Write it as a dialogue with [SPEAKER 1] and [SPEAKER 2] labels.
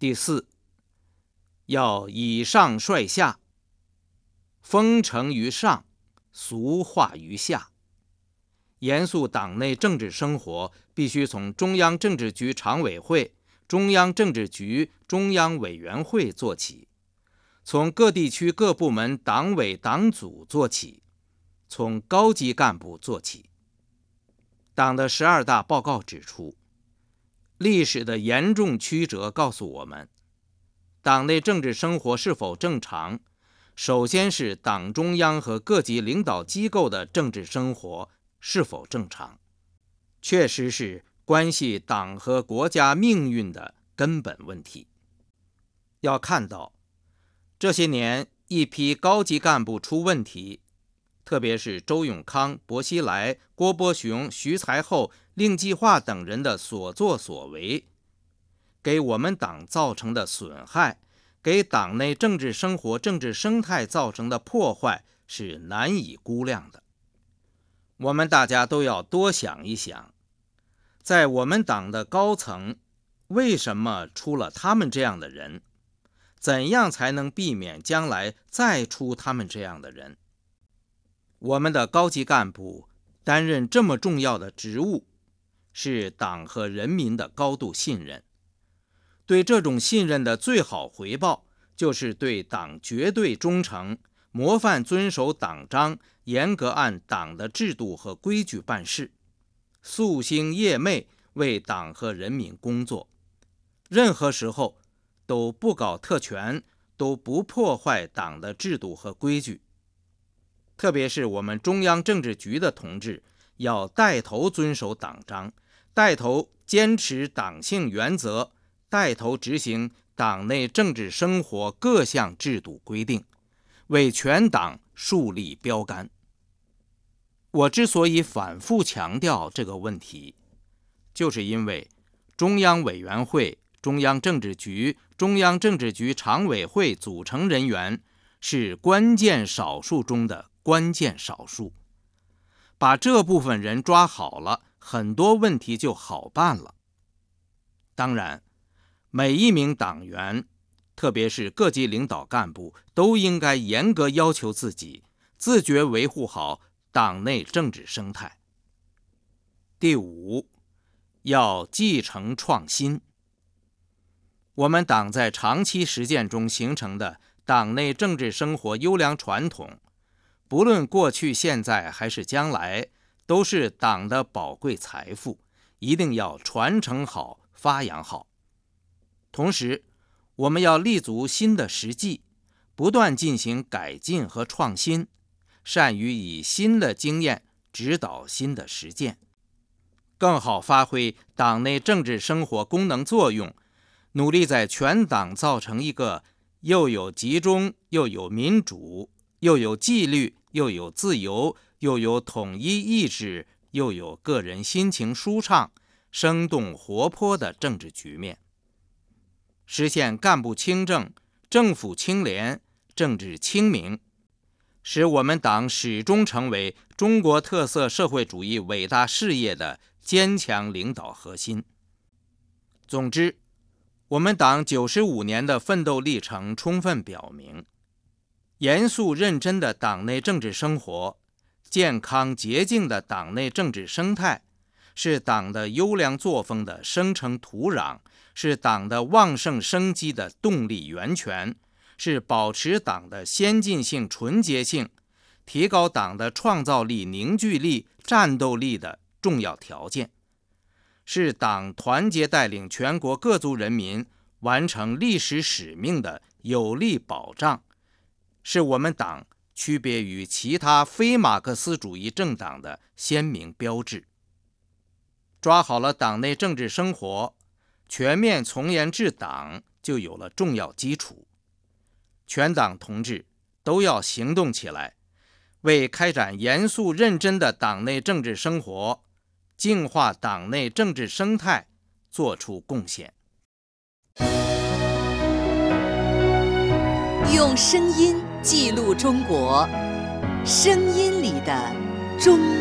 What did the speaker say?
[SPEAKER 1] 第四，要以上率下，风承于上，俗化于下。严肃党内政治生活必须从中央政治局常委会、中央政治局、中央委员会做起，从各地区各部门党委党组做起，从高级干部做起。党的12大报告指出，历史的严重曲折告诉我们，党内政治生活是否正常，首先是党中央和各级领导机构的政治生活是否正常，确实是关系党和国家命运的根本问题。要看到，这些年一批高级干部出问题，特别是周永康、薄熙来、郭伯雄、徐才厚、令计划等人的所作所为，给我们党造成的损害，给党内政治生活、政治生态造成的破坏是难以估量的。我们大家都要多想一想，在我们党的高层，为什么出了他们这样的人？怎样才能避免将来再出他们这样的人？我们的高级干部担任这么重要的职务，是党和人民的高度信任。对这种信任的最好回报，就是对党绝对忠诚，模范遵守党章，严格按党的制度和规矩办事，夙兴夜寐为党和人民工作，任何时候都不搞特权，都不破坏党的制度和规矩。特别是我们中央政治局的同志，要带头遵守党章，带头坚持党性原则，带头执行党内政治生活各项制度规定，为全党树立标杆。我之所以反复强调这个问题，就是因为中央委员会、中央政治局、中央政治局常委会组成人员是关键少数中的关键少数，把这部分人抓好了，很多问题就好办了。当然，每一名党员，特别是各级领导干部，都应该严格要求自己，自觉维护好党内政治生态。第五，要继承创新。我们党在长期实践中形成的党内政治生活优良传统，不论过去、现在还是将来，都是党的宝贵财富，一定要传承好、发扬好。同时，我们要立足新的实际，不断进行改进和创新，善于以新的经验指导新的实践，更好发挥党内政治生活功能作用，努力在全党造成一个又有集中，又有民主，又有纪律，又有自由，又有统一意志，又有个人心情舒畅、生动活泼的政治局面，实现干部清正、政府清廉、政治清明，使我们党始终成为中国特色社会主义伟大事业的坚强领导核心。总之，我们党95年的奋斗历程充分表明，严肃认真的党内政治生活，健康洁净的党内政治生态，是党的优良作风的生成土壤，是党的旺盛生机的动力源泉，是保持党的先进性、纯洁性，提高党的创造力、凝聚力、战斗力的重要条件，是党团结带领全国各族人民完成历史使命的有力保障，是我们党区别于其他非马克思主义政党的鲜明标志。抓好了党内政治生活，全面从严治党就有了重要基础。全党同志都要行动起来，为开展严肃认真的党内政治生活，净化党内政治生态做出贡献。
[SPEAKER 2] 用声音记录中国，声音里的中